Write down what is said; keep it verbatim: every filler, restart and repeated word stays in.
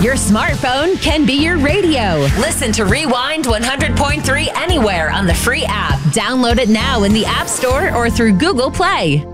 Your smartphone can be your radio. Listen to Rewind one hundred point three anywhere on the free app. Download it now in the App Store or through Google Play.